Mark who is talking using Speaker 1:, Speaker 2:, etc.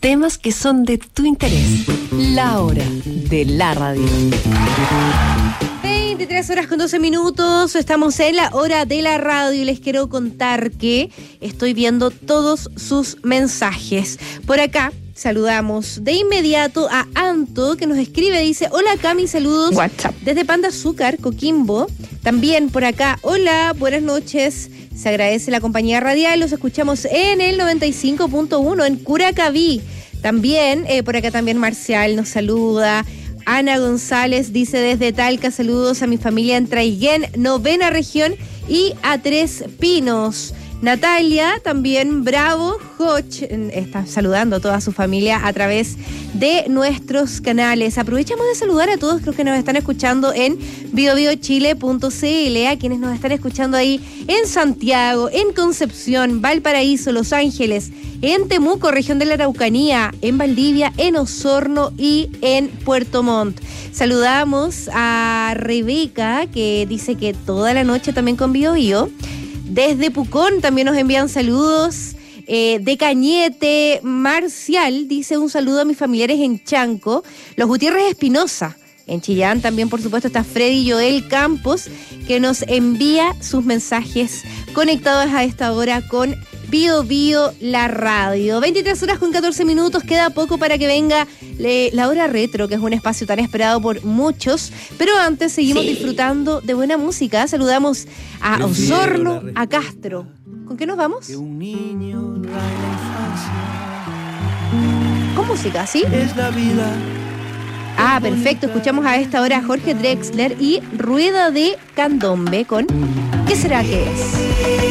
Speaker 1: temas que son de tu interés. La hora de la radio.
Speaker 2: 23:12. Estamos en la hora de la radio y les quiero contar que estoy viendo todos sus mensajes. Por acá saludamos de inmediato a Anto, que nos escribe, dice: hola Cami, saludos.
Speaker 1: WhatsApp.
Speaker 2: Desde Panda Azúcar, Coquimbo. También por acá, hola, buenas noches. Se agradece la compañía radial, los escuchamos en el 95.1 en Curacaví. También, por acá también Marcial nos saluda. Ana González dice desde Talca: saludos a mi familia en Traiguén, 9ª región, y a Tres Pinos. Natalia, también Bravo, Hoch, está saludando a toda su familia a través de nuestros canales. Aprovechamos de saludar a todos los que nos están escuchando en biobiochile.cl, a quienes nos están escuchando ahí en Santiago, en Concepción, Valparaíso, Los Ángeles, en Temuco, región de la Araucanía, en Valdivia, en Osorno y en Puerto Montt. Saludamos a Rebeca, que dice que toda la noche también con Bio Bio. Desde Pucón también nos envían saludos. De Cañete, Marcial dice: un saludo a mis familiares en Chanco. Los Gutiérrez Espinosa, en Chillán también, por supuesto, está Freddy Joel Campos, que nos envía sus mensajes conectados a esta hora con Bio Bio la radio. 23:14. Queda poco para que venga la hora retro, que es un espacio tan esperado por muchos. Pero antes seguimos disfrutando de buena música. Saludamos a Osorno, a Castro. ¿Con qué nos vamos?
Speaker 3: Un niño en la infancia.
Speaker 2: Con música, ¿sí?
Speaker 3: Es la vida.
Speaker 2: Ah, perfecto. Escuchamos a esta hora a Jorge Drexler y Rueda de Candombe con ¿Qué será que es?